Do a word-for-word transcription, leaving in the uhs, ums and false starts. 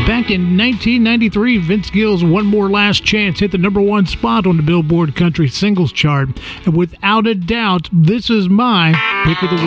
Back in nineteen ninety-three, Vince Gill's One More Last Chance hit the number one spot on the Billboard Country Singles Chart. And without a doubt, this is my pick of the week.